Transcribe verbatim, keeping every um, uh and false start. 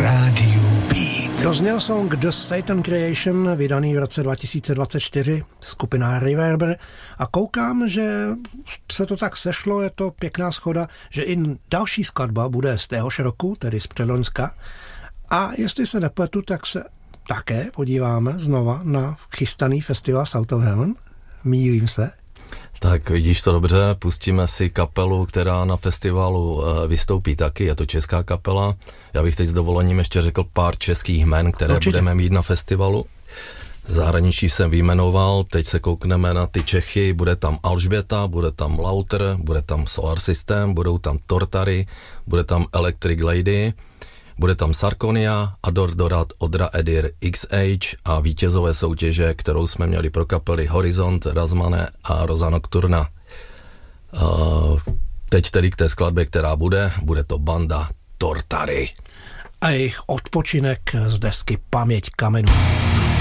rádiu Beat. Dozněl song The Satan Creation, vydaný v roce dva tisíce dvacet čtyři, skupina Reverber, a koukám, že se to tak sešlo, je to pěkná shoda, že i další skladba bude z téhož roku, tedy z předloňska. A jestli se nepletu, tak se také podíváme znova na chystaný festival South of Heaven. Mýlím se. Tak vidíš to dobře, pustíme si kapelu, která na festivalu vystoupí taky, je to česká kapela. Já bych teď s dovolením ještě řekl pár českých jmen, které Určitě. budeme mít na festivalu. Zahraničí jsem vyjmenoval, teď se koukneme na ty Čechy, bude tam Alžběta, bude tam Lauter, bude tam Solar System, budou tam Tortary, bude tam Electric Lady, bude tam Sarkonia, Ador Dorat, Odra Edir, X H a vítězové soutěže, kterou jsme měli pro kapely Horizont, Razmane a Rosa Nocturna. Uh, teď tedy k té skladbě, která bude, bude to banda Tortary. A jejich odpočinek z desky Paměť kamenů.